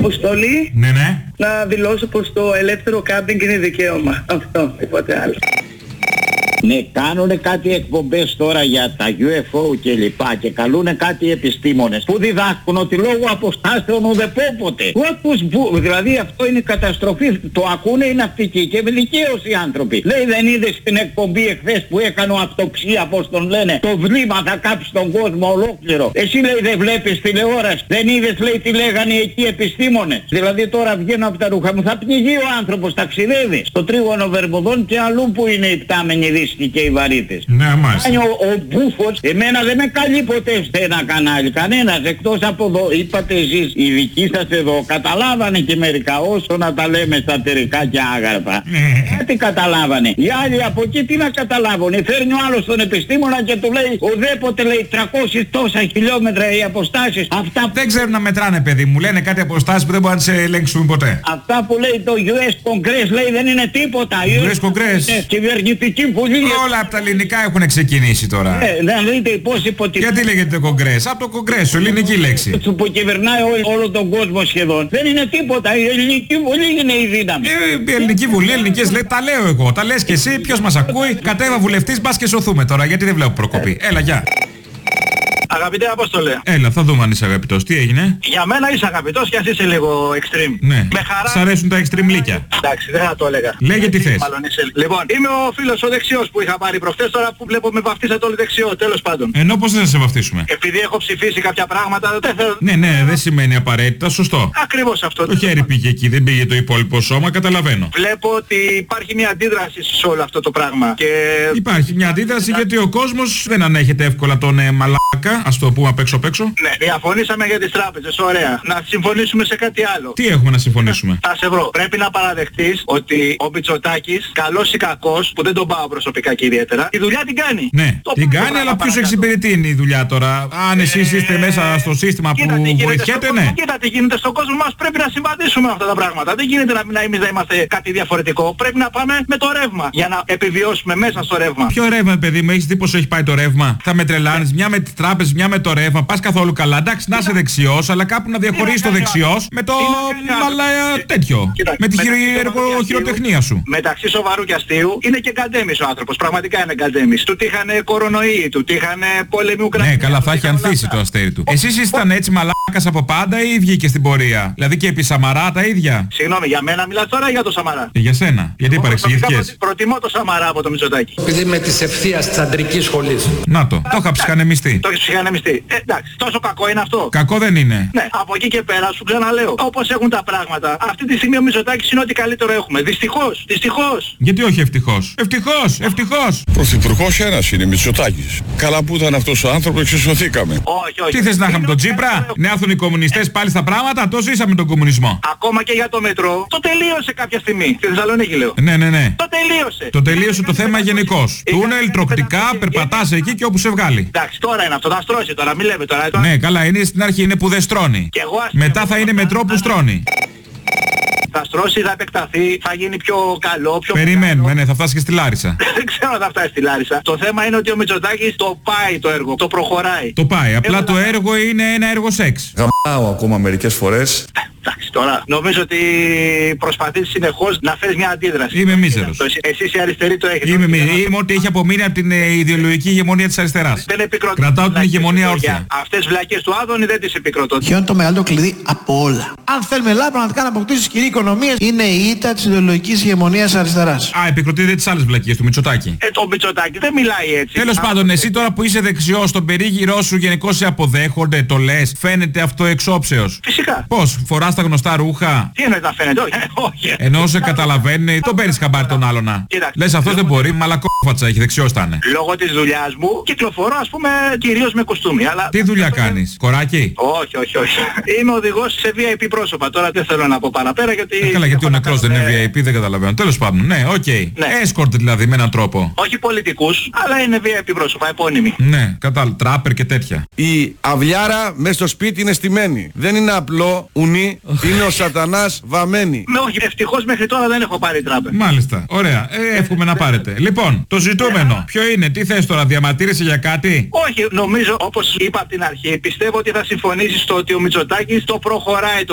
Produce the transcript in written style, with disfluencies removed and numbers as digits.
Αποστολή. Ναι, ναι. Να δηλώσω πως το ελεύθερο κάμπινγκ είναι δικαίωμα. Αυτό, τίποτε άλλο. Ναι, κάνουνε κάτι εκπομπές τώρα για τα UFO και λοιπά και καλούνε κάτι επιστήμονες που διδάσκουν ότι λόγω αποστάσεων ουδεπόποτε. Δηλαδή αυτό είναι καταστροφή. Το ακούνε οι ναυτικοί και με δικαίως οι άνθρωποι. Λέει δεν είδες την εκπομπή εχθές που έκανε ο αυτοψία, πώς τον λένε, το βλήμα θα κάψει τον κόσμο ολόκληρο. Εσύ λέει δεν βλέπεις τηλεόραση, δεν είδες λέει τι λέγανε εκεί επιστήμονες. Δηλαδή τώρα βγαίνω από τα ρούχα μου, θα πνιγεί ο άνθρωπος, ταξιδεύει στο τρίγωνο Βερμουδών και αλλού που είναι οι πτάμενοι δύσκολοι και οι βαρύτες. Ναι, μάλιστα. Ο Μπούφος, εμένα δεν με καλεί ποτέ σε ένα κανάλι, κανένας, εκτός από εδώ. Είπατε εσείς, οι δικοί σας εδώ, καταλάβανε και μερικά, όσο να τα λέμε σατερικά και άγαρπα. Κάτι καταλάβανε. Οι άλλοι από εκεί τι να καταλάβουν. Φέρνει ο άλλος τον επιστήμονα και του λέει, ουδέποτε λέει 300 τόσα χιλιόμετρα οι αποστάσεις. Αυτά δεν ξέρουν να μετράνε, παιδί μου. Λένε κάτι αποστάσεις που δεν μπορούν να σε ελέγξουν ποτέ. Αυτά που λέει το US Congress λέει δεν είναι τίποτα. US Congress. Κυβερνητική βουλή. Όλα από τα ελληνικά έχουν ξεκινήσει τώρα. Να δείτε πώς υποτιμούν. Γιατί λέγεται Κογκρές? Από το Κογκρέσο, ελληνική λέξη. Που κυβερνάει όλο τον κόσμο σχεδόν. Δεν είναι τίποτα. Η ελληνική βουλή είναι η δύναμη. Η ελληνική βουλή, ελληνικές λέει, τα λέω εγώ. Τα λες και εσύ, ποιος μας ακούει? Κατέβα βουλευτής, μπας και σωθούμε τώρα. Γιατί δεν βλέπω προκοπή. Έλα, γεια. Αγαπητέ Απόστολε. Έλα, θα δούμε αν είσαι αγαπητός. Τι έγινε? Για μένα είσαι αγαπητός και ας είσαι λίγο extreme. Ναι. Με χαρά. Σ' αρέσουν τα extreme λύκια? Εντάξει, δεν θα το έλεγα. Λέγε τι θες. Λοιπόν, είμαι ο φίλος ο δεξιός που είχα πάρει προχτές, τώρα που βλέπω με βαφτίσατε όλοι δεξιό, τέλος πάντων. Ενώ πώς δεν θα σε βαφτίσουμε? Επειδή έχω ψηφίσει κάποια πράγματα, δεν θέλω... Ναι, δεν σημαίνει απαραίτητα, σωστό. Ακριβώς αυτό. Το χέρι πήγε εκεί, δεν πήγε το υπόλοιπο σώμα, καταλαβαίνω. Βλέπω ότι υπάρχει μια αντίδραση σε όλο αυτό το πράγμα. Και... Υπάρχει μια αντίδραση γιατί ο κόσμος δεν ανέχεται εύκολα τον μαλάκα, ας το πούμε απ' έξω. Ναι, διαφωνήσαμε για τις τράπεζες, ωραία. Να συμφωνήσουμε σε κάτι άλλο. Τι έχουμε να συμφωνήσουμε? Θα σε βρω. Πρέπει να παραδεχτείς ότι ο Μητσοτάκης, καλός ή κακός, που δεν τον πάω προσωπικά και ιδιαίτερα, τη δουλειά την κάνει. Ναι, την κάνει, αλλά ποιος εξυπηρετεί είναι η δουλειά τώρα? Αν εσείς είστε μέσα στο σύστημα που βοηθιέται, ναι. Κοίτα τι γίνεται στον κόσμο μας, πρέπει να συμβαδίσουμε αυτά τα πράγματα. Δεν γίνεται να εμείς να είμαστε κάτι διαφορετικό. Πρέπει να πάμε με το ρεύμα για να επιβιώσουμε μέσα στο ρεύμα. Ποιο ρεύμα, παιδί μου, έχεις δει πόσο έχει πάει το ρεύμα? Θα με τρελάνεις, μια με τις τράπεζες, μια με το ρεύμα. Πας καθόλου καλά. Εντάξει, να είσαι δεξιός, αλλά κάπου να διαχωρίσεις το δεξιός με το τέτοιο. Με τη χειροτεχνία σου. Μεταξύ σοβαρού και αστείου είναι και γκαντέμις ο άνθρωπος. Πραγματικά είναι γκαντέμις. Του τύχανε κορονοϊοί, του τύχανε πόλεμοι Ουκρανία. Ναι, καλά, θα έχει ανθίσει το αστέρι του. Εσείς ήσταν έτσι μαλάκας από πάντα ή βγήκε στην πορεία? Δηλαδή και επί Σαμαρά τα ίδια? Συγγνώμη, για μένα μιλάς τώρα ή για το Σαμαρά? Για σένα. Γιατί παρεξηγηθήκες? Προτιμώ το Σαμαρά από το Μητσοτάκη. Επειδή είμαι της ευθείας της αντρικής σχολής. Να το είχα ψυχανεμιστεί. Το έχεις ψυχανεμιστεί. Εντάξει, τόσο κακό είναι αυτό? Κακό δεν είναι. Ναι, από εκεί και πέρα σου ξαναλέω. Όπως έχουν τα πράγματα, αυτή τη στιγμή ο Μητσοτάκης είναι ό,τι καλύτερο έχουμε. Δυστυχώς. Γιατί όχι ευτυχώς? Ευτυχώς. Πρωθυπουργός ένας είναι, Μητσοτάκης. Καλά που ήταν αυτός ο άνθρωπος, εξισωθήκαμε. Όχι. Τι θες να είχαμε τον Τσίπρα? Να έρθουν οι κομμουνιστές πάλι στα πράγματα? Το ζήσαμε τον κομμουνισμό. Ακόμα και για το μετρό, το τελείωσε κάποια στιγμή. Στη Θεσσαλονίκη λέω. Ναι. Το τελείωσε. Το τελείωσε το θέμα γενικώς. Τούνελ, τροκτικά, περπατάς εκεί και όπου σε βγάλει. Εντάξει, τώρα είναι αυτό, θα στρώσει τώρα, μην λέμε τώρα. Ναι, καλά, είναι στην αρχή, είναι που δεν στρώνει. Μετά θα είναι μετρό που στρώνει. Θα στρώσει, θα επεκταθεί, θα γίνει πιο καλό, πιο περιμένουμε, ναι, θα φτάσει και στη Λάρισα. Δεν ξέρω αν θα φτάσει στη Λάρισα. Το θέμα είναι ότι ο Μητσοτάκης το πάει το έργο, το προχωράει. Το πάει, απλά το έργο είναι ένα έργο σεξ. Γαμάω ακόμα μερικές φορές. Εντάξει, τώρα νομίζω ότι προσπαθείς συνεχώς να φέρεις μια αντίδραση. Είμαι μίζερος. Εσείς οι αριστεροί το έχετε. Είμαι ό,τι έχει απομείνει από την ιδεολογική ηγεμονία της αριστεράς. Δεν επικροτώ. Κρατάω την ηγεμονία όρθια. Αυτές βλακές του Άδωνη δεν τις επικροτώ. Ποιο είναι το μεγαλύτερο κλειδί από όλα? Αν θέλουμε Ελλάδα πραγματικά να αποκτήσει ισχυρή οικονομία, είναι η ήττα της ιδεολογικής ηγεμονίας αριστεράς. Επικροτείτε τις άλλες βλακίες του Μητσοτάκη. Το Μητσοτάκη δεν μιλάει έτσι. Τέλος πάντων, εσύ τώρα που είσαι δεξιός, τον περίγυρό σου γενικώς σε αποδέχονται, το λες, φαίνεται αυτό εξόψεως? Φυσικά. Πώς, φοράς τα γνωστά ρούχα? Τι εννοεί να φαίνεται? Όχι. Ενώ σε καταλαβαίνει, τον παίρνεις χαμπάρι τον άλλον να. Λες αυτός δεν μπορεί, μαλακόφατσα έχει, δεξιός θα είναι. Λόγω της δουλειάς μου κυκλοφορώ ας πούμε κυρίως με κουστούμι. Αλλά... Τι δουλειά κάνεις, κοράκι? Όχι. Είμαι οδηγός σε VIP πρόσωπα. Τώρα δεν θέλω να πω παραπέρα γιατί... Καλά, γιατί ο νεκρός δεν είναι VIP, δεν καταλαβαίνω. Τέλος πάντων, ναι, οκ. Escort δηλαδή με έναν τρόπο. Όχι πολιτικούς, αλλά είναι VIP πρόσωπα, επώνυμοι. Ναι, κατάλαβα, τράπερ και τέτοια. Η αυλιάρα μέσα στο σπίτι είναι στημένη. Δεν είναι απλό ουνί, είναι ο σατανάς βαμμένη. Όχι, ευτυχώς μέχρι τώρα δεν έχω πάρει τράπερ. Μάλιστα, ωραία. Εύχομαι να πάρετε. Λοιπόν, το ζητούμενο. Ποιο είναι, τι θες τώρα, διαμαρτύρεσαι για κάτι? Όχι, νομίζω όπως είπα από την αρχή, πιστεύω ότι θα συμφωνήσεις στο ότι ο Μητσοτάκης το προχωράει το